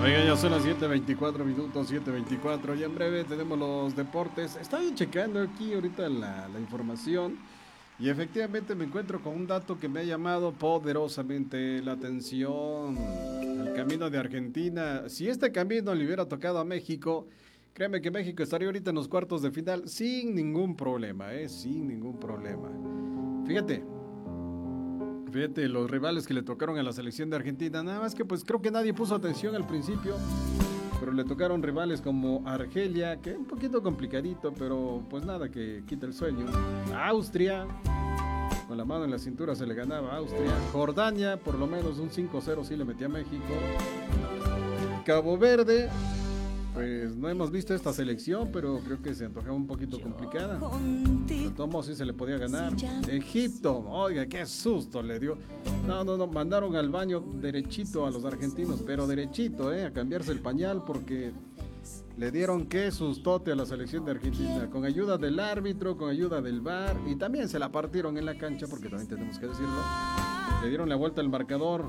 Oiga, ya son las 7:24 minutos, 7:24, y en breve tenemos los deportes. Estaba checando aquí ahorita la información y efectivamente me encuentro con un dato que me ha llamado poderosamente la atención. El camino de Argentina, si este camino le hubiera tocado a México, créeme que México estaría ahorita en los cuartos de final sin ningún problema, sin ningún problema. Fíjate. Fíjate, los rivales que le tocaron a la selección de Argentina, nada más que pues creo que nadie puso atención al principio, pero le tocaron rivales como Argelia, que es un poquito complicadito, pero pues nada que quita el sueño. Austria, con la mano en la cintura se le ganaba a Austria. Jordania, por lo menos un 5-0 sí le metía a México. Cabo Verde, pues no hemos visto esta selección, pero creo que se antojaba un poquito complicada. De todos modos sí se le podía ganar. Egipto, oiga, qué susto le dio. No, mandaron al baño derechito a los argentinos, pero derechito, a cambiarse el pañal porque le dieron qué sustote a la selección de Argentina. Con ayuda del árbitro, con ayuda del VAR, y también se la partieron en la cancha, porque también tenemos que decirlo. Le dieron la vuelta al marcador.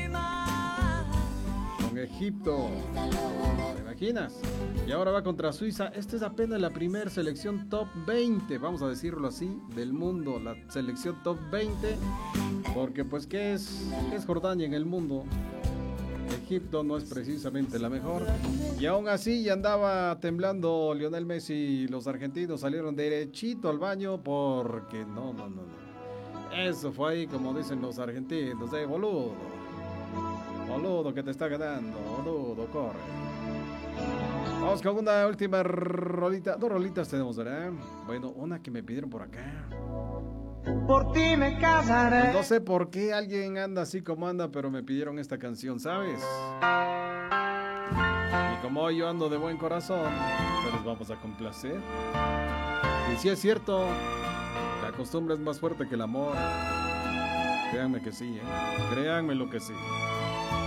Con Egipto. ¿Te imaginas? Y ahora va contra Suiza. Esta es apenas la primera selección top 20, vamos a decirlo así, del mundo. La selección top 20. Porque pues, ¿qué es Jordania en el mundo? Egipto no es precisamente la mejor. Y aún así ya andaba temblando Lionel Messi y los argentinos salieron derechito al baño porque no. Eso fue ahí, como dicen los argentinos, boludo. Boludo que te está ganando, boludo, corre. Vamos con una última rolita. Dos rolitas tenemos, ¿verdad? Bueno, una que me pidieron por acá. Por ti me casaré. Pues no sé por qué alguien anda así como anda, pero me pidieron esta canción, ¿sabes? Y como yo ando de buen corazón, pues les vamos a complacer. Y si es cierto, la costumbre es más fuerte que el amor. Créanme que sí, Créanme lo que sí.